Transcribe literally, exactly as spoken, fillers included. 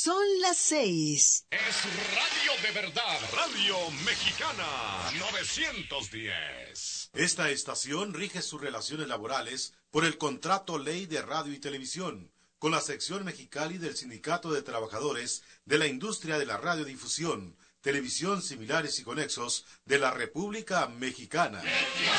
Son las seis. Es radio de verdad, Radio Mexicana novecientos diez. Esta estación rige sus relaciones laborales por el Contrato Ley de Radio y Televisión, con la sección Mexicali del Sindicato de Trabajadores de la Industria de la Radiodifusión, Televisión Similares y Conexos de la República Mexicana.